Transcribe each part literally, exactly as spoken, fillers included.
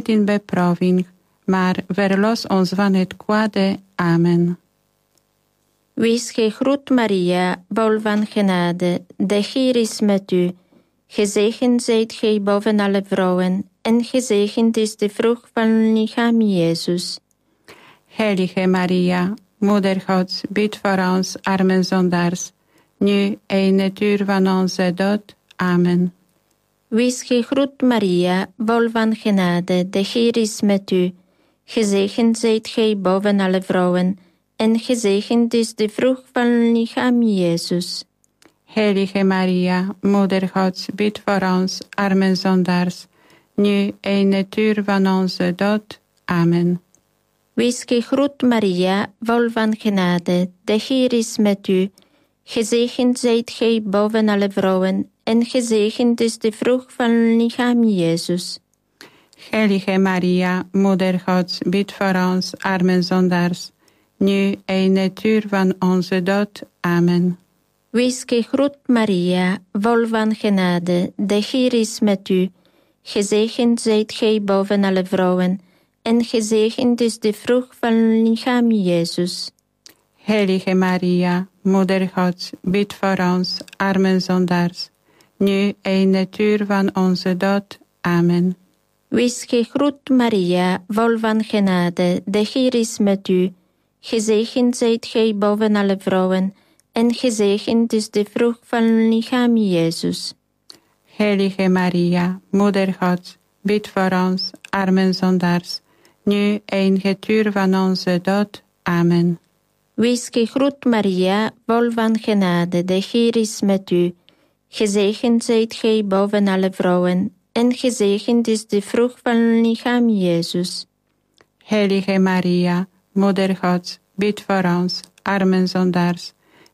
niet in beproeving, maar verlos ons van het kwade. Amen. Wees gegroet, Maria, vol van genade, de Heer is met u. Gezegend zijt gij boven alle vrouwen, en gezegend is de vrucht van uw lichaam, Jezus. Heilige Maria, Moeder Gods, bid voor ons arme zondaars, nu en in het uur van onze dood. Amen. Wees gegroet, Maria, vol van genade, de Heer is met u. Gezegend zijt gij boven alle vrouwen, en gezegend is de vrucht van uw lichaam, Jezus. Heilige Maria, Moeder Gods, bid voor ons arme zondaars, nu en in het uur van onze dood. Amen. Wees gegroet, Maria, vol van genade, de Heer is met u. Gezegend zijt gij boven alle vrouwen, en gezegend is de vrucht van uw lichaam, Jezus. Heilige Maria, Moeder Gods, bid voor ons arme zondaars, nu en in het uur van onze dood. Amen. Wees gegroet, Maria, vol van genade, de Heer is met u. Gezegend zijt gij boven alle vrouwen, en gezegend is de vrucht van uw lichaam, Jezus. Heilige Maria, Moeder Gods, bid voor ons arme zondaars, nu en in het uur van onze dood. Amen. Wees gegroet, Maria, vol van genade, de Heer is met u. Gezegend zijt gij boven alle vrouwen, en gezegend is de vrucht van uw lichaam, Jezus. Heilige Maria, Moeder Gods, bid voor ons arme zondaars, nu en in het uur van onze dood. Amen. Wees gegroet, Maria, vol van genade, de Heer is met u. Gezegend zijt gij boven alle vrouwen, en gezegend is de vrucht van uw lichaam, Jezus. Heilige Maria, Moeder Gods, bid voor ons arme zondaars,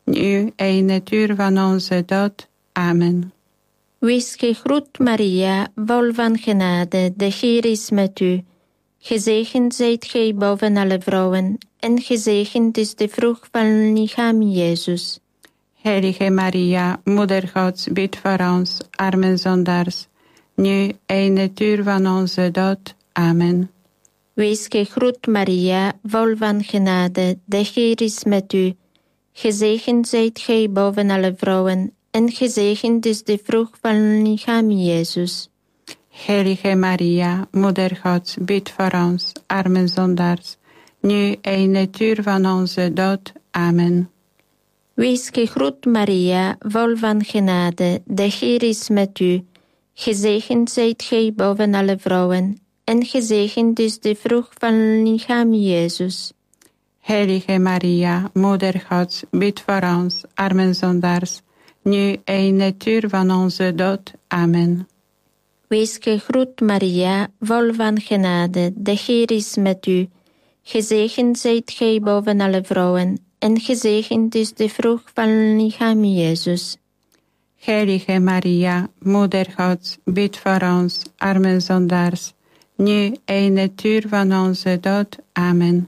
nu en in het uur van onze dood. Amen. Wees gegroet, Maria, vol van genade, de Heer is met u. Gezegend zijt gij boven alle vrouwen, en gezegend is de vrucht van uw lichaam, Jezus. Heilige Maria, Moeder Gods, bid voor ons arme zondaars, nu en in het uur van onze dood. Amen. Wees gegroet, Maria, vol van genade, de Heer is met u. Gezegend zijt gij boven alle vrouwen, en gezegend is de vrucht van uw lichaam, Jezus. Heilige Maria, Moeder Gods, bid voor ons arme zondaars, nu en in het uur van onze dood. Amen. Wees gegroet, Maria, vol van genade, de Heer is met u. Gezegend zijt gij boven alle vrouwen, en gezegend is de vrucht van uw lichaam, Jezus. Heilige Maria, Moeder Gods, bid voor ons arme zondaars, nu en in het uur van onze dood. Amen. Wees gegroet, Maria, vol van genade, de Heer is met u. Gezegend zijt gij boven alle vrouwen, en gezegend is de vrucht van uw lichaam, Jezus. Heilige Maria, Moeder Gods, bid voor ons arme zondaars, nu en in het uur van onze dood. Amen.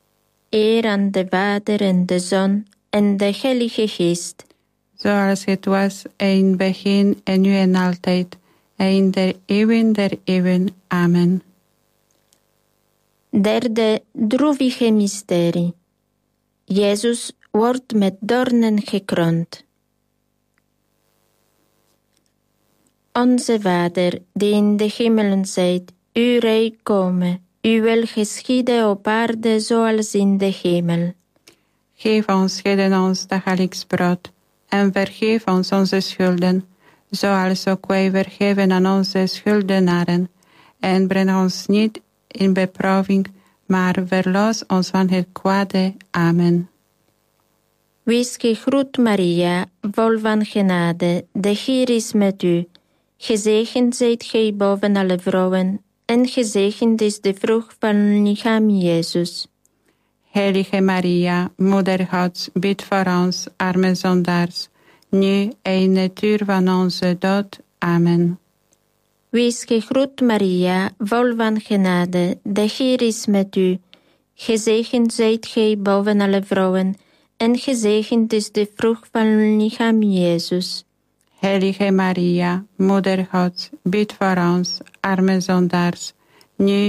Eer aan de Vader en de Zoon en de Heilige Geest. Zoals het was in het begin en nu en altijd, en in de eeuwen der eeuwen. Amen. Derde droevige mysterie. Jezus wordt met doornen gekroond. Onze Vader, die in de hemelen zijt, uw rijk komen, uw wil geschieden op aarde zoals in de hemel. Geef ons heden ons dagelijks brood, en vergeef ons onze schulden, zoals ook wij vergeven aan onze schuldenaren. En breng ons niet in beproeving, maar verlos ons van het kwade. Amen. Wees gegroet, Maria, vol van genade, de Heer is met u. Gezegend zijt gij boven alle vrouwen, en gezegend is de vrucht van uw lichaam, Jezus. Heilige Maria, Moeder Gods, bid voor ons arme zondaars, nu en in het uur van onze dood. Amen. Wees gegroet, Maria, vol van genade, de Heer is met u. Gezegend zijt gij boven alle vrouwen, en gezegend is de vrucht van uw lichaam, Jezus. Heilige Maria, Moeder Gods, bid voor ons arme zondaars, nu